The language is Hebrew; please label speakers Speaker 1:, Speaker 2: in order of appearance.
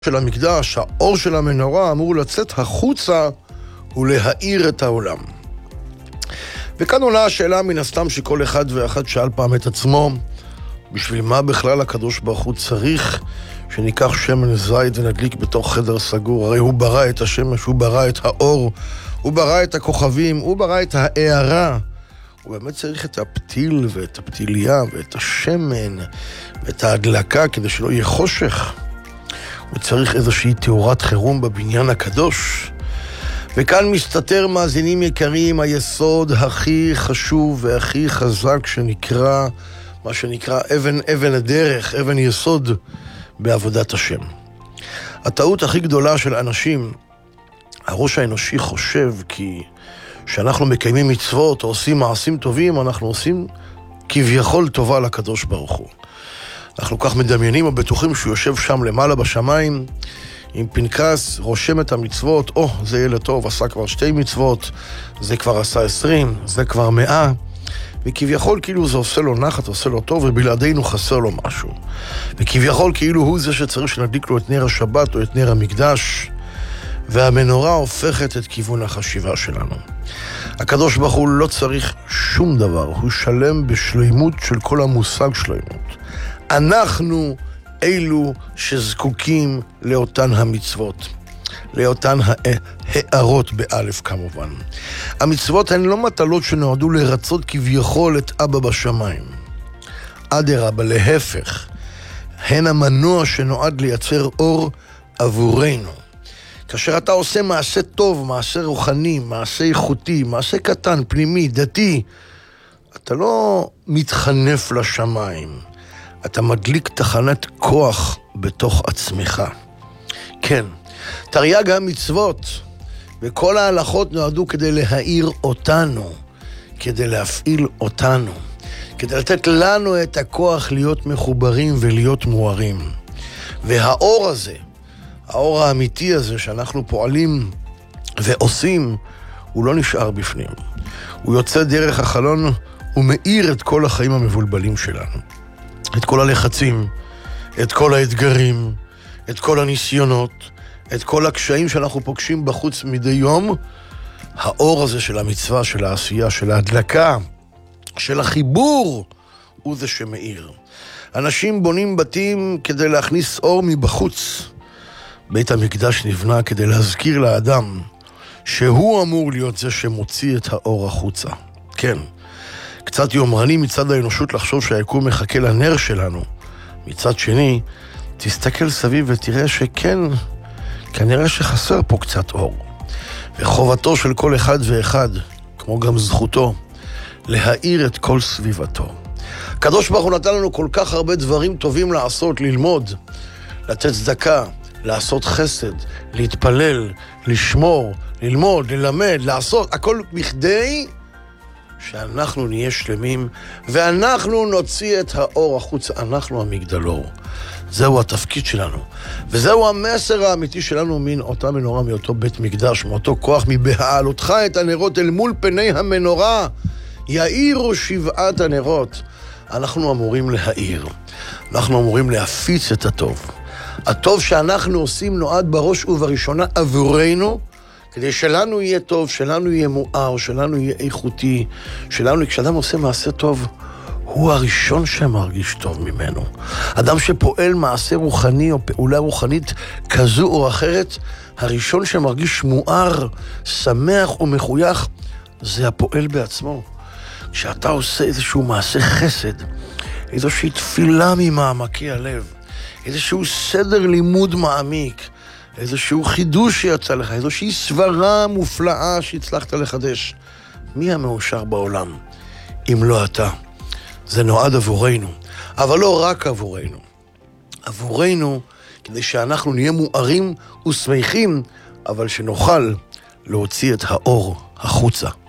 Speaker 1: של המקדש, האור של המנורה אמור לצאת החוצה ולהאיר את העולם. וכאן עולה השאלה מן הסתם שכל אחד ואחד שאל פעם את עצמו, בשביל מה בכלל הקדוש ברוך הוא צריך שניקח שמן זית ונדליק בתוך חדר סגור? הרי הוא ברא את השמש, הוא ברא את האור, הוא ברא את הכוכבים, הוא ברא את הערה. הוא באמת צריך את הפתיל ואת הפתיליה ואת השמן ואת ההדלקה כדי שלא יהיה חושך. הוא צריך איזושהי תאורת חירום בבניין הקדוש. וכאן מסתתר, מאזינים יקרים, היסוד הכי חשוב והכי חזק שנקרא, מה שנקרא אבן הדרך, אבן יסוד בעבודת השם. הטעות הכי גדולה של אנשים, הראש האנושי חושב כי שאנחנו מקיימים מצוות או עושים מעשים טובים, אנחנו עושים כביכול טובה לקדוש ברוך הוא. אנחנו כך מדמיינים ובטוחים שהוא יושב שם למעלה בשמיים עם פנקס, רושם את המצוות, זה ילד טוב, עשה כבר 2 מצוות, זה כבר עשה 20, זה כבר 100, וכביכול כאילו זה עושה לו נחת, עושה לו טוב, ובלעדינו חסר לו משהו. וכביכול כאילו הוא זה שצריך שנדליק לו את נר השבת או את נר המקדש, והמנורה הופכת את כיוון החשיבה שלנו. הקדוש ברוך הוא לא צריך שום דבר, הוא שלם בשלימות של כל המושג שלמות. אנחנו אלו שזקוקים לאותן המצוות, לאותן הערות באלף כמובן. המצוות הן לא מטלות שנועדו לרצות כביכול את אבא בשמיים. אדרבה, להפך, הן המנוע שנועד לייצר אור עבורנו. כאשר אתה עושה מעשה טוב, מעשה רוחני, מעשה איכותי, מעשה קטן, פנימי, דתי, אתה לא מתחנף לשמיים. אתה מדליק תחנת כוח בתוך עצמך. כן, תרי"ג המצוות וכל ההלכות נועדו כדי להאיר אותנו, כדי להפעיל אותנו, כדי לתת לנו את הכוח להיות מחוברים ולהיות מוארים. והאור הזה, האור האמיתי הזה שאנחנו פועלים ועושים, הוא לא נשאר בפנים. הוא יוצא דרך החלון ומאיר את כל החיים המבולבלים שלנו. את כל הלחצים, את כל האתגרים, את כל הניסיונות, את כל הקשיים שאנחנו פוגשים בחוץ מדי יום. האור הזה של המצווה, של העשייה, של ההדלקה, של החיבור, הוא זה שמאיר. אנשים בונים בתים כדי להכניס אור מבחוץ. בית המקדש נבנה כדי להזכיר לאדם שהוא אמור להיות זה שמוציא את האור החוצה. כן. קצת יומרני מצד האנושות לחשוב שהיקום מחכה לנר שלנו. מצד שני, תסתכל סביב ותראה שכן, כנראה שחסר פה קצת אור. וחובתו של כל אחד ואחד, כמו גם זכותו, להאיר את כל סביבתו. הקדוש ברוך הוא נתן לנו כל כך הרבה דברים טובים לעשות, ללמוד, לתת צדקה, לעשות חסד, להתפלל, לשמור, ללמוד, ללמד, לעשות, הכל בכדי שאנחנו נהיה שלמים, ואנחנו נוציא את האור החוצה, אנחנו המגדלור. זהו התפקיד שלנו, וזהו המסר האמיתי שלנו מן אותה מנורה, מאותו בית מקדש, מאותו כוח, מבהעלותך את הנרות אל מול פני המנורה, יאירו 7 הנרות. אנחנו אמורים להאיר, אנחנו אמורים להפיץ את הטוב. הטוב שאנחנו עושים נועד בראש ובראשונה עבורנו, כדי שלנו יהיה טוב, שלנו יהיה מואר, שלנו יהיה איכותי, שלנו, כשאדם עושה מעשה טוב, הוא הראשון שמרגיש טוב ממנו. אדם שפועל מעשה רוחני או פעולה רוחנית כזו או אחרת, הראשון שמרגיש מואר, שמח ומחוייך, זה הפועל בעצמו. כשאתה עושה איזשהו מעשה חסד, איזושהי תפילה ממעמקי הלב, איזשהו סדר לימוד מעמיק, איזשהו חידוש שיצא לך, איזושהי סברה מופלאה שהצלחת לחדש. מי המאושר בעולם אם לא אתה? זה נועד עבורנו, אבל לא רק עבורנו. עבורנו כדי שאנחנו נהיה מוארים ושמחים, אבל שנוכל להוציא את האור החוצה.